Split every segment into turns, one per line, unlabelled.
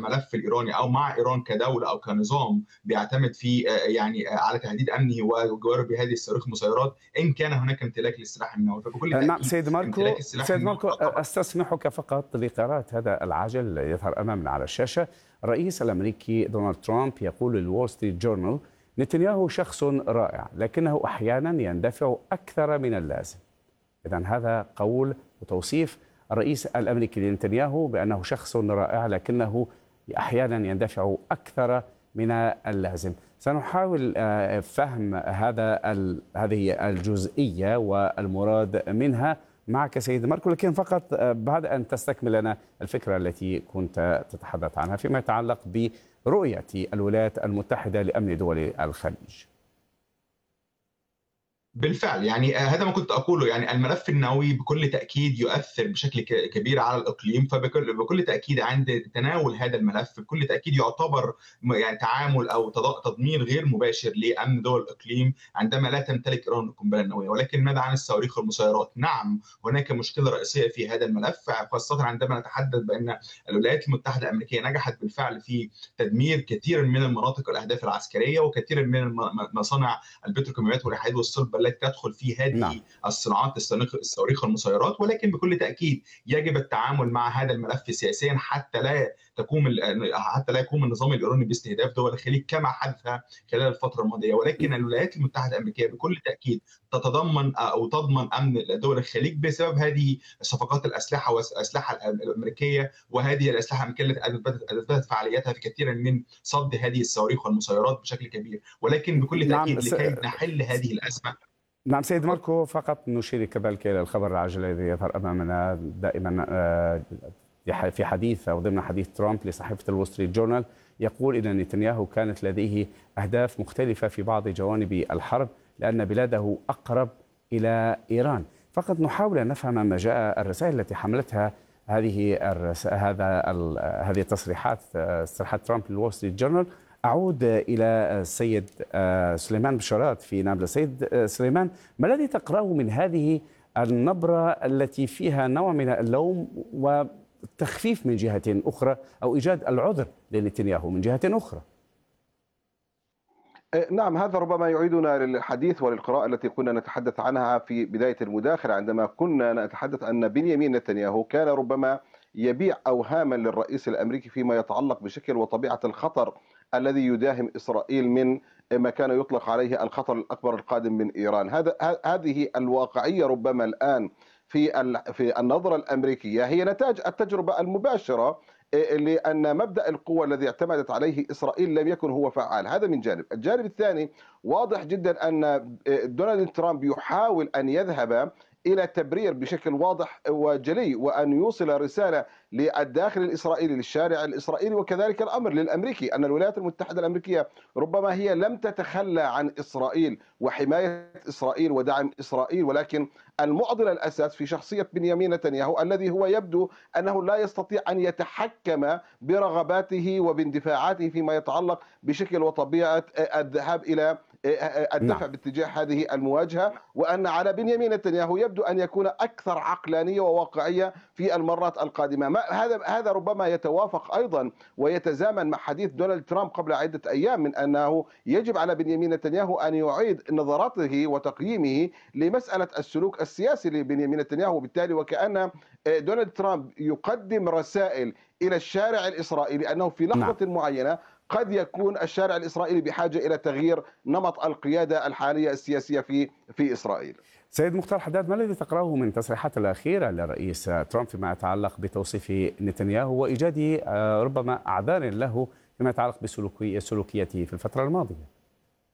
الملف الإيراني أو مع إيران كدولة أو كنظام بيعتمد في يعني على تهديد أمني وجواره بهذه الصواريخ المسيرات، إن كان هناك امتلاك للسلاح النووي، فبكل
نعم
تأكيد
سيد
امتلاك
ماركو،
السلاح النووي يعتبر.
أستسمحك فقط لقراءة هذا العاجل يظهر أمامنا على الشاشة. الرئيس الأمريكي دونالد ترامب يقول للوول ستريت جورنال: نتنياهو شخص رائع لكنه أحيانا يندفع أكثر من اللازم. إذن هذا قول وتوصيف الرئيس الأمريكي لنتنياهو بأنه شخص رائع لكنه أحيانا يندفع أكثر من اللازم. سنحاول فهم هذه الجزئية والمراد منها معك سيد ماركو، لكن فقط بعد أن تستكمل لنا الفكرة التي كنت تتحدث عنها فيما يتعلق برؤية الولايات المتحدة لأمن دول الخليج.
بالفعل يعني هذا ما كنت أقوله، يعني الملف النووي بكل تأكيد يؤثر بشكل كبير على الإقليم، فبكل تأكيد عند تناول هذا الملف بكل تأكيد يعتبر يعني تعامل أو تضمين غير مباشر لأمن دول الإقليم عندما لا تمتلك إيران القنبلة النووية. ولكن ماذا عن الصواريخ والمسيرات؟ نعم هناك مشكلة رئيسية في هذا الملف، خاصة عندما نتحدث بأن الولايات المتحدة الأمريكية نجحت بالفعل في تدمير كثير من المناطق والأهداف العسكرية وكثير من مصانع البتروكيماويات والحديد والصلب التي تدخل في
نعم.
هذه الصناعات الصواريخ والمسيرات. ولكن بكل تأكيد يجب التعامل مع هذا الملف سياسيا حتى لا يقوم النظام الإيراني باستهداف دول الخليج كما حدث خلال الفترة الماضية. ولكن الولايات المتحدة الأمريكية بكل تأكيد تتضمن أو تضمن أمن دول الخليج بسبب هذه صفقات الأسلحة والأسلحة الأمريكية، وهذه الأسلحة التي أثبتت فعاليتها في كثير من صد هذه الصواريخ والمسيرات بشكل كبير. ولكن بكل
نعم
تأكيد لكي نحل هذه الأزمة.
نعم سيد ماركو، فقط نشير كذلك إلى الخبر العاجل الذي يظهر أمامنا دائما في حديث أو ضمن حديث ترامب لصحيفة الول ستريت جورنال، يقول إن نتنياهو كانت لديه أهداف مختلفة في بعض جوانب الحرب لأن بلاده أقرب إلى إيران. فقط نحاول أن نفهم ما جاء الرسائل التي حملتها هذه التصريحات ترامب للول ستريت جورنال. أعود إلى السيد سليمان بشارات في نابلس. سيد سليمان، ما الذي تقرأه من هذه النبرة التي فيها نوع من اللوم والتخفيف من جهة أخرى، أو إيجاد العذر لنتنياهو من جهة أخرى؟
نعم، هذا ربما يعيدنا للحديث وللقراءة التي كنا نتحدث عنها في بداية المداخلة، عندما كنا نتحدث أن بنيامين نتنياهو كان ربما يبيع أوهاما للرئيس الأمريكي فيما يتعلق بشكل وطبيعة الخطر الذي يداهم إسرائيل من ما كان يطلق عليه الخطر الأكبر القادم من إيران. هذه الواقعية ربما الآن في النظرة الأمريكية هي نتاج التجربة المباشرة، لأن مبدأ القوة الذي اعتمدت عليه إسرائيل لم يكن هو فعال. هذا من جانب. الجانب الثاني، واضح جدا أن دونالد ترامب يحاول أن يذهب إلى تبرير بشكل واضح وجلي وأن يوصل رسالة للداخل الإسرائيلي للشارع الإسرائيلي، وكذلك الأمر للأمريكي أن الولايات المتحدة الأمريكية ربما هي لم تتخلى عن إسرائيل وحماية إسرائيل ودعم إسرائيل، ولكن المعضلة الأساس في شخصية بنيامين نتنياهو الذي هو يبدو أنه لا يستطيع أن يتحكم برغباته وباندفاعاته فيما يتعلق بشكل وطبيعة الذهاب إلى الدفع باتجاه هذه المواجهة، وأن على بنيامين نتنياهو يبدو أن يكون أكثر عقلانية وواقعية في المرات القادمة. هذا ربما يتوافق أيضا ويتزامن مع حديث دونالد ترامب قبل عدة أيام من أنه يجب على بنيامين نتنياهو أن يعيد نظراته وتقييمه لمسألة السلوك السياسي لبنيامين نتنياهو، وبالتالي وكأن دونالد ترامب يقدم رسائل إلى الشارع الإسرائيلي أنه في لحظة معينة قد يكون الشارع الإسرائيلي بحاجة إلى تغيير نمط القيادة الحالية السياسية في إسرائيل.
سيد مختار حداد، ما الذي تقرأه من تصريحات الأخيرة للرئيس ترامب فيما يتعلق بتوصيف نتنياهو وإيجاد ربما أعذار له فيما يتعلق بسلوكيته في الفترة الماضية؟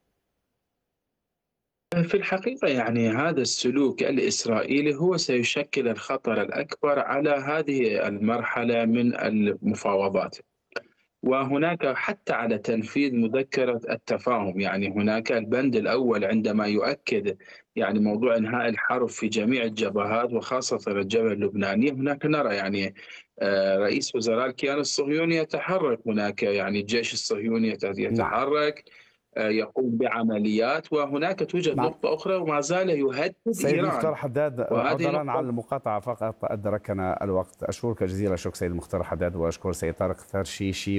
في الحقيقة يعني هذا السلوك الإسرائيلي هو سيشكل الخطر الأكبر على هذه المرحلة من المفاوضات، وهناك حتى على تنفيذ مذكرة التفاهم. يعني هناك البند الأول عندما يؤكد يعني موضوع إنهاء الحرب في جميع الجبهات وخاصة الجبهة اللبنانية. هناك نرى يعني رئيس وزراء الكيان الصهيوني يتحرك، هناك يعني الجيش الصهيوني يتحرك، يقوم بعمليات، وهناك توجد نقطة أخرى وما زال يهدد
سيد
إيران.
مختار حداد، عذرا على المقاطعة فقط أدركنا الوقت. أشكرك جزيلا الشكر سيد مختار حداد، وأشكر سيد طارق ثرشيشي.